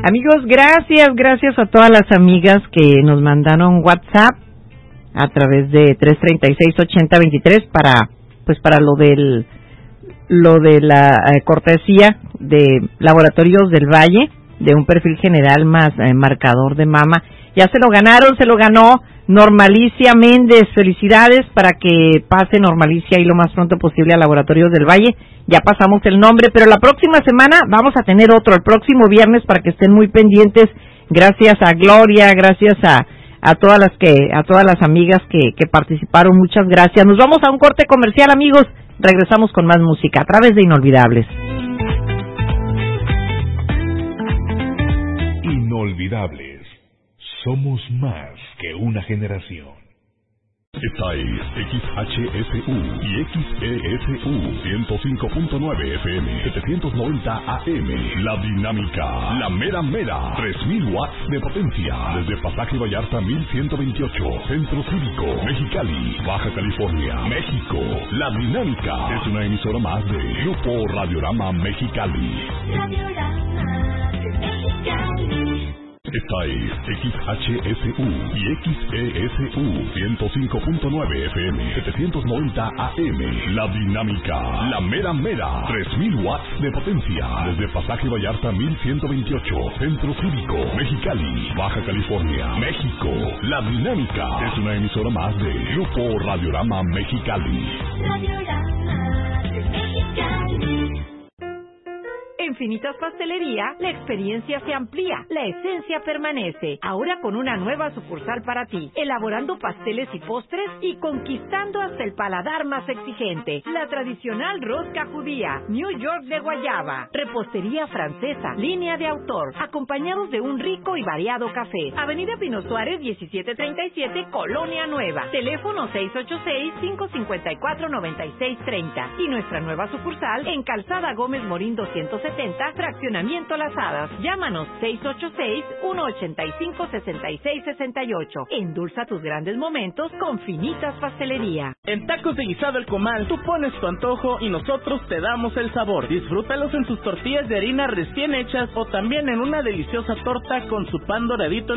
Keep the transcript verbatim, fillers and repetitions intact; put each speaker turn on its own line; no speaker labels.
Amigos, gracias, gracias a todas las amigas que nos mandaron WhatsApp a través de tres treinta y seis, ochenta veintitrés para, pues para lo del, lo de la eh, cortesía de Laboratorios del Valle, de un perfil general más eh, marcador de mama. Ya se lo ganaron, se lo ganó Normalicia Méndez. Felicidades, para que pase Normalicia ahí lo más pronto posible a Laboratorios del Valle. Ya pasamos el nombre, pero la próxima semana vamos a tener otro, el próximo viernes, para que estén muy pendientes. Gracias a Gloria, gracias a, a todas las que, a todas las amigas que, que participaron, muchas gracias. Nos vamos a un corte comercial, amigos. Regresamos con más música a través de Inolvidables.
Inolvidables. Somos más que una generación. Esta es X H S U y X E S U ciento cinco punto nueve F M, setecientos noventa A M. La Dinámica, la mera mera, tres mil watts de potencia. Desde Pasaje Vallarta mil ciento veintiocho, Centro Cívico, Mexicali, Baja California, México. La Dinámica es una emisora más de Grupo Radiorama Mexicali. Radiorama Mexicali. Esta es X H S U y X E S U ciento cinco punto nueve F M, setecientos noventa A M. La Dinámica, la mera mera, tres mil watts de potencia. Desde Pasaje Vallarta mil ciento veintiocho, Centro Cívico, Mexicali, Baja California, México. La Dinámica es una emisora más de Grupo Radiorama Mexicali. Radiorama Mexicali.
En Finitas Pastelería, la experiencia se amplía, la esencia permanece, ahora con una nueva sucursal para ti, elaborando pasteles y postres y conquistando hasta el paladar más exigente. La tradicional rosca judía, New York de guayaba, repostería francesa, línea de autor, acompañados de un rico y variado café. Avenida Pino Suárez, diecisiete treinta y siete, Colonia Nueva. Teléfono seis ocho seis, cinco cinco cuatro, nueve seis tres cero. Y nuestra nueva sucursal en Calzada Gómez Morín doscientos setenta, Fraccionamiento Las Hadas. Llámanos seis ocho seis, uno ocho cinco, seis seis seis ocho. Endulza tus grandes momentos con Finitas Pastelería.
En Tacos de Guisado El Comal, tú pones tu antojo y nosotros te damos el sabor. Disfrútalos en sus tortillas de harina recién hechas o también en una deliciosa torta con su pan doradito